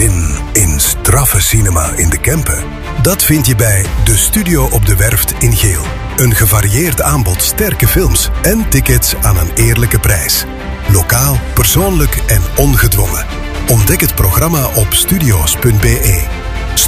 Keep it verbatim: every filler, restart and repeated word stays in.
zin in straffe cinema in de Kempen? Dat vind je bij De Studio op de Werft in Geel. Een gevarieerd aanbod sterke films en tickets aan een eerlijke prijs. Lokaal, persoonlijk en ongedwongen. Ontdek het programma op studio's punt be.